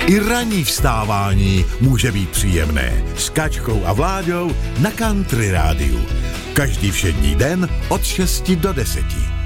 I ranní vstávání může být příjemné. S Kačkou a Vláďou na Country Rádiu. Každý všední den od 6 do 10.